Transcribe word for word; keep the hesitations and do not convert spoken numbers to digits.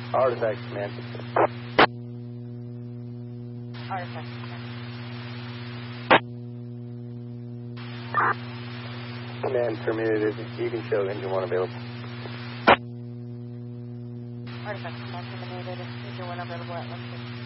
Artifact, command. Artifact, command. Command terminated. You can show engine one available. Artifact, command terminated. Engine one available at one six.